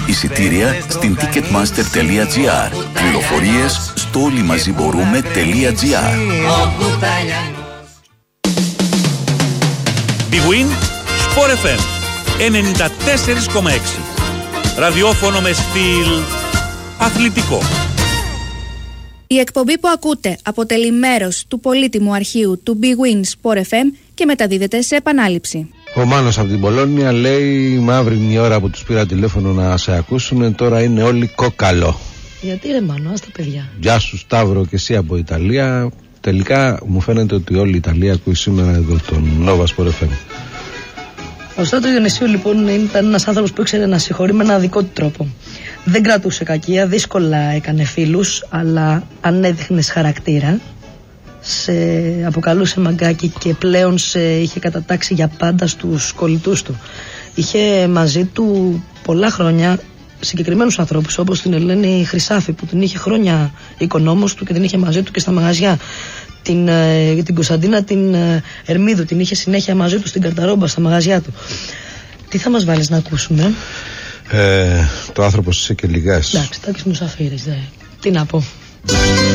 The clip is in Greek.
Εισιτήρια στην ticketmaster.gr. Πληροφορίες στο όλοιμαζιμπορούμε.gr. Big Win Sport FM 94,6. Ραδιόφωνο με στυλ αθλητικό. Η εκπομπή που ακούτε αποτελεί μέρος του πολύτιμου αρχείου του Big Win Sport FM και μεταδίδεται σε επανάληψη. Ο Μάνος από την Πολώνια λέει: μαύρη η ώρα που τους πήρα τηλέφωνο να σε ακούσουν, τώρα είναι όλοι κόκαλο. Γιατί ρε Μάνο, ας τα παιδιά. Γεια σου Σταύρο και εσύ από Ιταλία. Τελικά μου φαίνεται ότι όλη η Ιταλία ακούει σήμερα εδώ τον Nova Sport FM. Ο Στράτος Διονυσίου λοιπόν ήταν ένας άνθρωπος που ήξερε να συγχωρεί με ένα δικό του τρόπο. Δεν κρατούσε κακία, δύσκολα έκανε φίλους, αλλά αν έδειχνες χαρακτήρα, σε αποκαλούσε μαγκάκι και πλέον σε είχε κατατάξει για πάντα στους κολλητούς του. Είχε μαζί του πολλά χρόνια συγκεκριμένους ανθρώπους, όπως την Ελένη Χρυσάφη που την είχε χρόνια οικονόμος του και την είχε μαζί του και στα μαγαζιά. Την Κωνσταντίνα την Ερμίδου την είχε συνέχεια μαζί του στην Καρταρόμπα στα μαγαζιά του. Τι θα μας βάλεις να ακούσουμε? Το άνθρωπος είσαι και λιγάς. Εντάξει, Τάκης Μουσαφίρης, τι να πω.